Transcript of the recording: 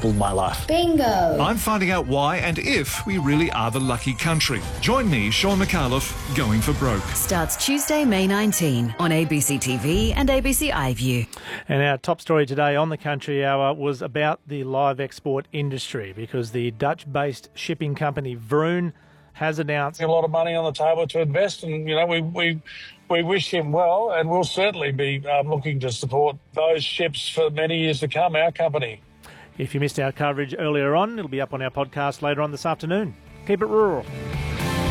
all my life. Bingo! I'm finding out why and if we really are the lucky country. Join me, Sean McAuliffe, Going for Broke. Starts Tuesday, May 19 on ABC TV and ABC iView. And our top story today on the Country Hour was about the live export industry, because the Dutch-based shipping company Vroon has announced a lot of money on the table to invest, and we wish him well, and we'll certainly be looking to support those ships for many years to come, our company. If you missed our coverage earlier on, it'll be up on our podcast later on this afternoon. Keep it rural.